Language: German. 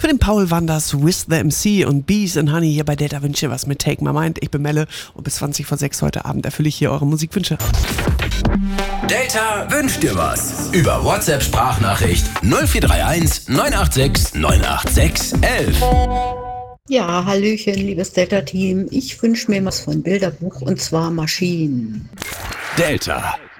Für den Paul waren das With the MC und Bees and Honey hier bei Delta Wünsche was mit Take My Mind. Ich bin Melle und bis 20:06 heute Abend erfülle ich hier eure Musikwünsche. Delta wünscht dir was. Über WhatsApp-Sprachnachricht 0431 986 986 11. Ja, hallöchen, liebes Delta-Team. Ich wünsche mir was von Bilderbuch und zwar Maschinen. Delta.